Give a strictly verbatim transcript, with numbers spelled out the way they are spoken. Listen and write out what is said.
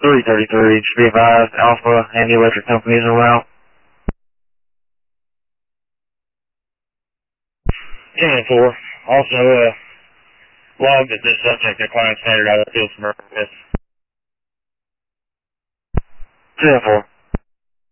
three thirty-three, just be advised, Alpha and the electric companies are route. ten and four. Also, uh, logged that this subject declined standard out of field from purpose. ten and four.